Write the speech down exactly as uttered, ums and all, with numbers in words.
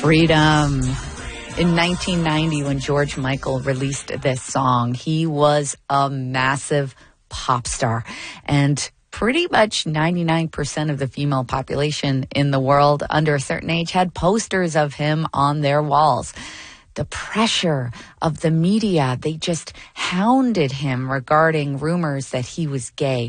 Freedom. In nineteen ninety, when George Michael released this song, he was a massive pop star. And pretty much ninety-nine percent of the female population in the world under a certain age had posters of him on their walls. The pressure of the media, they just hounded him regarding rumors that he was gay.